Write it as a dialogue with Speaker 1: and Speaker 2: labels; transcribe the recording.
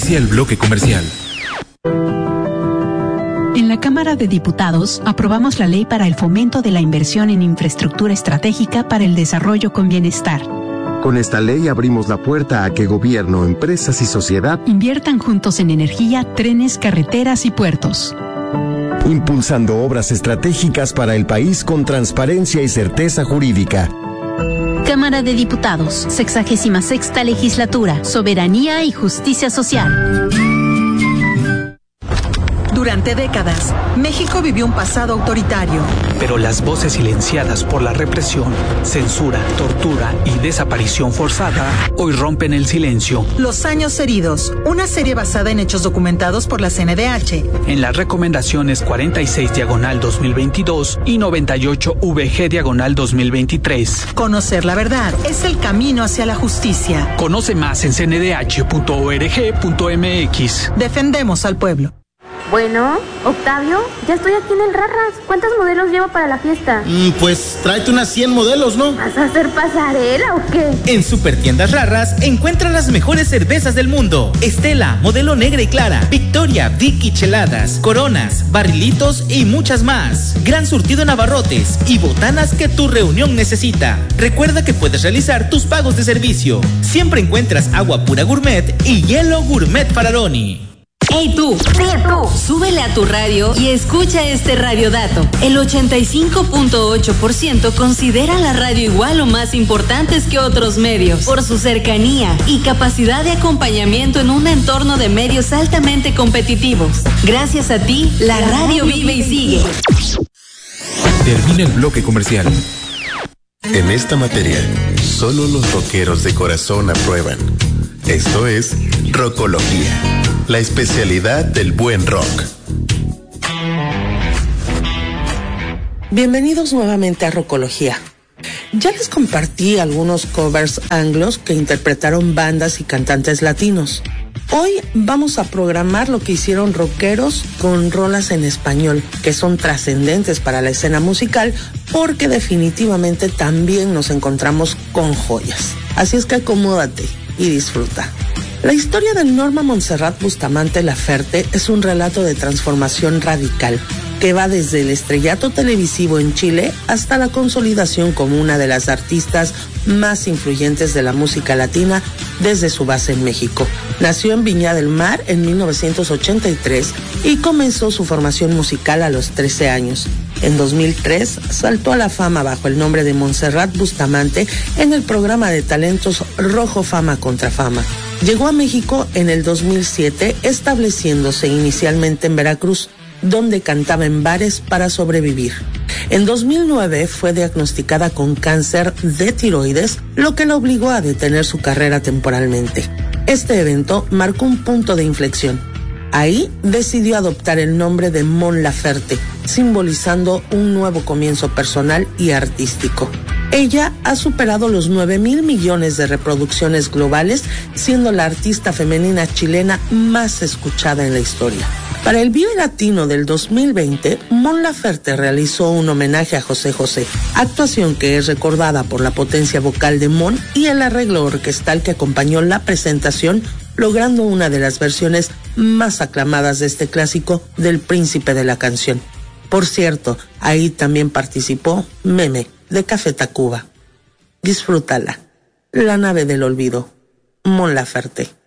Speaker 1: Inicia el bloque comercial.
Speaker 2: En la Cámara de Diputados aprobamos la ley para el fomento de la inversión en infraestructura estratégica para el desarrollo con bienestar.
Speaker 3: Con esta ley abrimos la puerta a que gobierno, empresas y sociedad
Speaker 2: inviertan juntos en energía, trenes, carreteras y puertos.
Speaker 4: Impulsando obras estratégicas para el país con transparencia y certeza jurídica.
Speaker 5: Cámara de Diputados, 66ª Legislatura, Soberanía y Justicia Social.
Speaker 6: Durante décadas, México vivió un pasado autoritario.
Speaker 7: Pero las voces silenciadas por la represión, censura, tortura y desaparición forzada hoy rompen el silencio.
Speaker 6: Los años heridos, una serie basada en hechos documentados por la CNDH.
Speaker 7: En las recomendaciones 46/2022 y 98/VG/2023.
Speaker 6: Conocer la verdad es el camino hacia la justicia.
Speaker 7: Conoce más en cndh.org.mx.
Speaker 6: Defendemos al pueblo.
Speaker 8: Bueno, Octavio, ya estoy aquí en el Rarras. ¿Cuántos modelos llevo para la fiesta?
Speaker 9: Pues tráete unas 100 modelos, ¿no?
Speaker 8: ¿Vas a hacer pasarela o qué?
Speaker 10: En Supertiendas Rarras encuentra las mejores cervezas del mundo. Estela, Modelo Negra y Clara, Victoria, Vicky Cheladas, Coronas, Barrilitos y muchas más. Gran surtido en abarrotes y botanas que tu reunión necesita. Recuerda que puedes realizar tus pagos de servicio. Siempre encuentras agua pura gourmet y hielo gourmet Faralloni.
Speaker 11: ¡Hey tú!
Speaker 8: Sí, tú.
Speaker 11: Súbele a tu radio y escucha este radiodato. El 85.8% considera la radio igual o más importantes que otros medios por su cercanía y capacidad de acompañamiento en un entorno de medios altamente competitivos. Gracias a ti, la radio vive y sigue.
Speaker 1: Termina el bloque comercial.
Speaker 12: En esta materia, solo los rockeros de corazón aprueban. Esto es Rockología, la especialidad del buen rock.
Speaker 13: Bienvenidos nuevamente a Rockología. Ya les compartí algunos covers anglos que interpretaron bandas y cantantes latinos. Hoy vamos a programar lo que hicieron rockeros con rolas en español, que son trascendentes para la escena musical porque definitivamente también nos encontramos con joyas. Así es que acomódate y disfruta. La historia de Norma Montserrat Bustamante Laferte es un relato de transformación radical que va desde el estrellato televisivo en Chile hasta la consolidación como una de las artistas más influyentes de la música latina desde su base en México. Nació en Viña del Mar en 1983 y comenzó su formación musical a los 13 años. En 2003 saltó a la fama bajo el nombre de Montserrat Bustamante en el programa de talentos Rojo Fama contra Fama. Llegó a México en el 2007, estableciéndose inicialmente en Veracruz, donde cantaba en bares para sobrevivir. En 2009 fue diagnosticada con cáncer de tiroides, lo que la obligó a detener su carrera temporalmente. Este evento marcó un punto de inflexión. Ahí decidió adoptar el nombre de Mon Laferte, simbolizando un nuevo comienzo personal y artístico. Ella ha superado los 9,000 millones de reproducciones globales, siendo la artista femenina chilena más escuchada en la historia. Para el Vive Latino del 2020, Mon Laferte realizó un homenaje a José José, actuación que es recordada por la potencia vocal de Mon y el arreglo orquestal que acompañó la presentación, logrando una de las versiones más aclamadas de este clásico del príncipe de la canción. Por cierto, ahí también participó Meme, de Café Tacuba. Disfrútala. La nave del olvido. Mon Laferte.